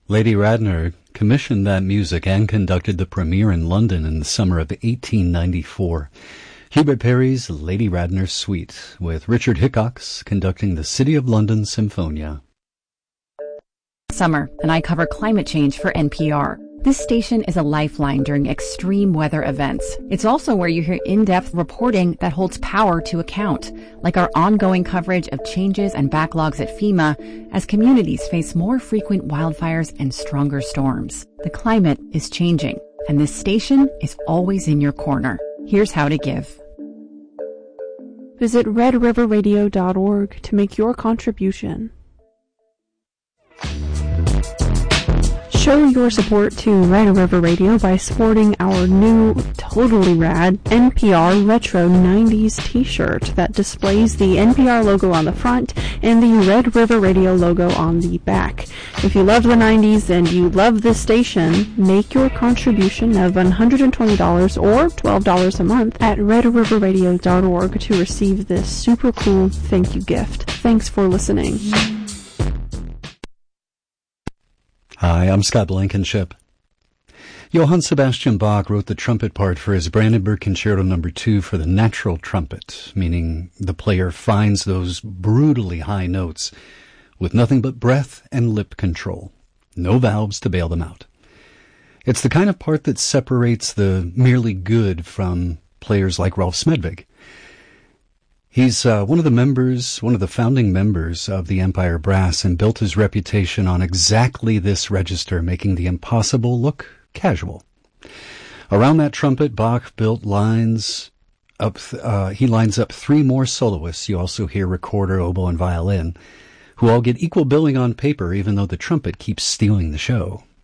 Lady Radner commissioned that music and conducted the premiere in London in the summer of 1894. Hubert Parry's Lady Radner Suite, with Richard Hickox conducting the City of London Symphonia. Summer, and I cover climate change for NPR. This station is a lifeline during extreme weather events. It's also where you hear in-depth reporting that holds power to account, like our ongoing coverage of changes and backlogs at FEMA as communities face more frequent wildfires and stronger storms. The climate is changing, and this station is always in your corner. Here's how to give. Visit redriverradio.org to make your contribution. Show your support to Red River Radio by sporting our new, totally rad NPR Retro 90s t-shirt that displays the NPR logo on the front and the Red River Radio logo on the back. If you love the 90s and you love this station, make your contribution of $120 or $12 a month at redriverradio.org to receive this super cool thank you gift. Thanks for listening. Hi, I'm Scott Blankenship. Johann Sebastian Bach wrote the trumpet part for his Brandenburg Concerto No. 2 for the natural trumpet, meaning the player finds those brutally high notes with nothing but breath and lip control. No valves to bail them out. It's the kind of part that separates the merely good from players like Ralph Smedvig. He's one of the founding members of the Empire Brass, and built his reputation on exactly this register, making the impossible look casual. Around that trumpet, Bach lines up 3 more soloists. You also hear recorder, oboe, and violin, who all get equal billing on paper, even though the trumpet keeps stealing the show.